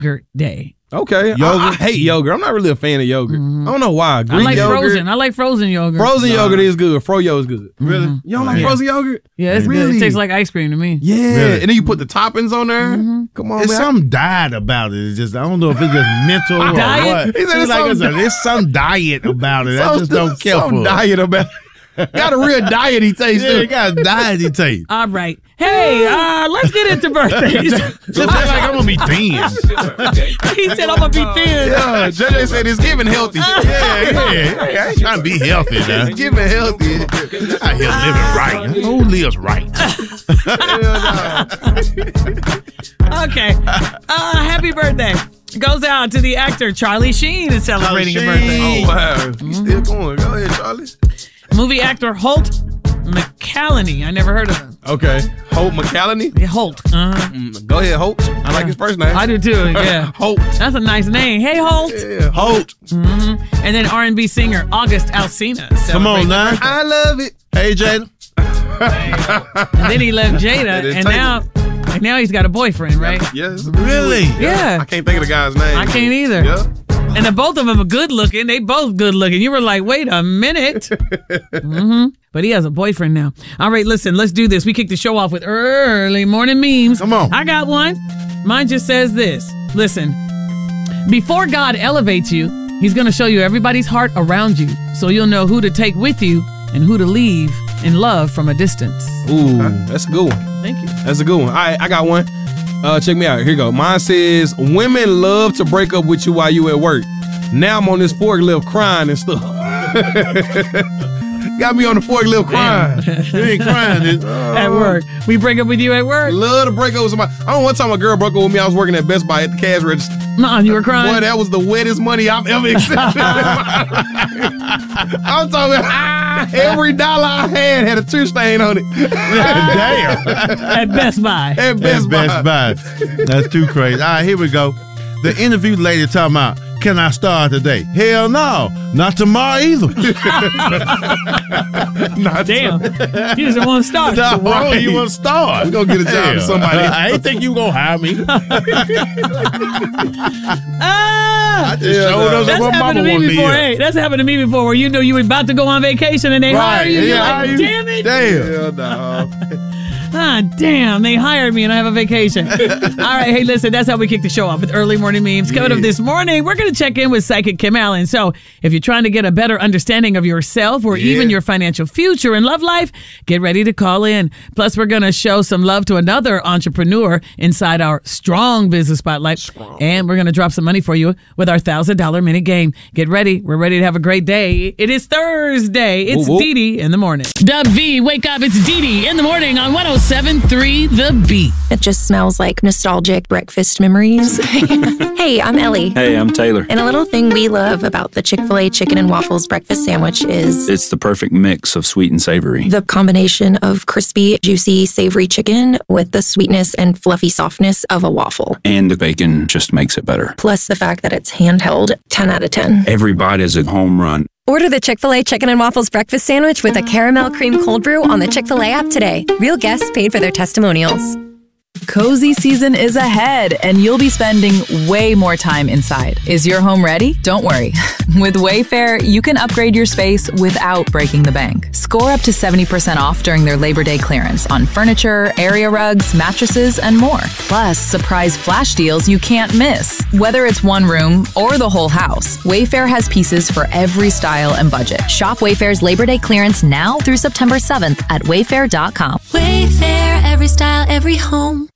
yogurt day. Okay. I hate yogurt. I'm not really a fan of yogurt. I don't know why. I like frozen. I like frozen yogurt. Frozen yogurt is good. Froyo is good. Really? You don't like frozen yogurt? Yeah, it's good. It tastes like ice cream to me. Yeah. Really? And then you put the toppings on there. Come on, It's man. some diet about it. It's just, I don't know if it's just mental or Diet? what. He said it's There's some diet about it. I just don't care for it. diet about it. Got a real diet he tastes. Yeah, it got a diet he tastes. All right. Hey, let's get into birthdays. It feels like I'm going to be 10. He said I'm going to be thin. Yeah, JJ said it's giving healthy. Hey, I ain't trying to be healthy now. It's giving healthy. I here living right. Who lives right? Okay. Happy birthday goes out to the actor Charlie Sheen is celebrating a birthday. Oh, wow. He's still going. Go ahead, Charlie. Movie actor Holt McCallany. I never heard of him. Okay. Holt McCallany. Yeah, Holt. Go ahead, Holt. I like his first name. I do too. Yeah. Holt. That's a nice name. Hey, Holt. Yeah, Holt. And then R&B singer August Alsina. Come on celebrating now. her birthday. I love it. Hey, Jada. And then he left Jada, and now he's got a boyfriend, right? Yes. Really? Yeah. I can't think of the guy's name. I can't either. Yeah. And the both of them are good looking. They both good looking. You were like, wait a minute. But he has a boyfriend now. All right, listen, let's do this. We kick the show off with early morning memes. Come on. I got one. Mine just says this. Listen, before God elevates you, he's going to show you everybody's heart around you so you'll know who to take with you and who to leave in love from a distance. Ooh, that's a good one. Thank you. That's a good one. All right, I got one. Check me out. Here you go. Mine says, women love to break up with you while you at work. Now I'm on this forklift crying and stuff. Got me on the forklift crying. You ain't crying. At work. We break up with you at work? Love to break up with somebody. I don't know, one time a girl broke up with me. I was working at Best Buy at the cash register. You were crying? Boy, that was the wettest money I've ever accepted. I'm talking about every dollar I had a tear stain on it. Damn. At Best Buy. At Best Buy. That's too crazy. All right, here we go. The interview lady talking about, can I start today? Hell no. Not tomorrow either. Damn. You just want to start. Right. You want to start. We're going to get a job to somebody. I ain't think you going to hire me. I just Yeah, showed us That's what happened mama to me wanted me before. here. Hey, that's happened to me before where you know you were about to go on vacation and they hire you. You're yeah, like, damn it. Damn. Damn, they hired me and I have a vacation. All right, hey, listen, that's how we kick the show off with early morning memes. Coming up this morning, we're going to check in with Psychic Kim Allen. So if you're trying to get a better understanding of yourself or even your financial future and love life, get ready to call in. Plus, we're going to show some love to another entrepreneur inside our Strong Business Spotlight. And we're going to drop some money for you with our $1,000 minute game. Get ready. We're ready to have a great day. It is Thursday. It's Dee Dee in the morning. Dub V, wake up. It's Dee Dee in the morning on 107.3 The Beat. It just smells like nostalgic breakfast memories. Hey, I'm Ellie. Hey, I'm Taylor. And a little thing we love about the Chick-fil-A chicken and waffles breakfast sandwich is It's the perfect mix of sweet and savory. the combination of crispy, juicy, savory chicken with the sweetness and fluffy softness of a waffle. And the bacon just makes it better. Plus the fact that it's handheld, 10 out of 10. Every bite is a home run. Order the Chick-fil-A Chicken and Waffles breakfast sandwich with a caramel cream cold brew on the Chick-fil-A app today. Real guests paid for their testimonials. Cozy season is ahead, and you'll be spending way more time inside. Is your home ready? Don't worry. With Wayfair, you can upgrade your space without breaking the bank. Score up to 70% off during their Labor Day clearance on furniture, area rugs, mattresses, and more. Plus, surprise flash deals you can't miss. Whether it's one room or the whole house, Wayfair has pieces for every style and budget. Shop Wayfair's Labor Day clearance now through September 7th at wayfair.com. Wayfair, every style, every home.